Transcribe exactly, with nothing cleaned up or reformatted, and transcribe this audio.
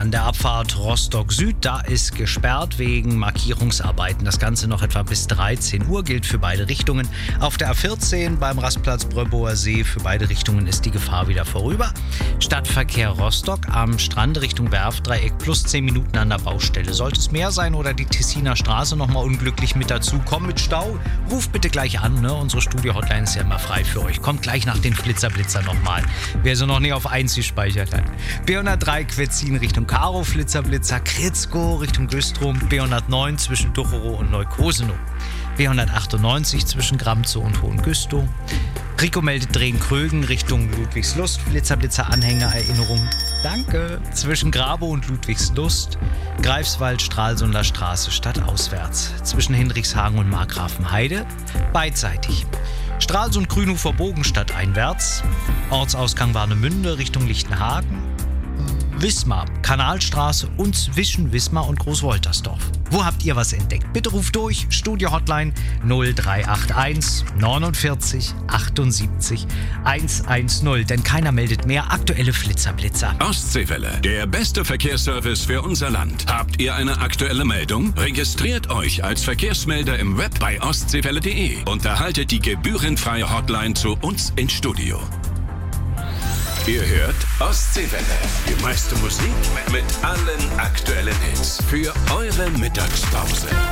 an der Abfahrt Rostock Süd. Da ist gesperrt wegen Markierungsarbeiten. Das Ganze noch etwa bis dreizehn Uhr, gilt für beide Richtungen. Auf der A vierzehn beim Rastplatz Bröbower See für beide Richtungen ist die Gefahr wieder vorüber. Stadtverkehr Rostock am Strand Richtung Werftdreieck plus zehn Minuten an der Baustelle. Sollte es mehr sein oder die Tessiner Straße nochmal unglücklich mit dazu, komm mit Stau, ruft bitte gleich an. Ne? Unsere Studio-Hotline ist ja immer frei für euch. Kommt gleich nach den Flitzer-Blitzer nochmal. Wer so noch nie auf eins gespeichert hat. B hundertdrei Quetzin Richtung Karo, Flitzer-Blitzer, Kritzko Richtung Güstrow, B hundertneun zwischen Ducherow und Neukosenow, B hundertachtundneunzig zwischen Gramzow und Hohengüstow. Rico meldet Drehen-Krögen Richtung Ludwigslust, Flitzer-Blitzer-Anhänger, Erinnerung, danke, zwischen Grabow und Ludwigslust, Greifswald, Stralsunder Straße stadtauswärts, zwischen Hinrichshagen und Markgrafenheide, beidseitig. Stralsund, Grünhofer Bogen stadteinwärts, Ortsausgang Warnemünde Richtung Lichtenhagen, Wismar, Kanalstraße und zwischen Wismar und Großwoltersdorf. Wo habt ihr was entdeckt? Bitte ruft durch, Studio-Hotline null drei acht eins neunundvierzig achtundsiebzig hundertzehn, denn keiner meldet mehr aktuelle Flitzer-Blitzer. Ostseewelle, der beste Verkehrsservice für unser Land. Habt ihr eine aktuelle Meldung? Registriert euch als Verkehrsmelder im Web bei ostseewelle punkt de und erhaltet die gebührenfreie Hotline zu uns ins Studio. Ihr hört Ostseewelle, die meiste Musik mit allen aktuellen Hits für eure Mittagspause.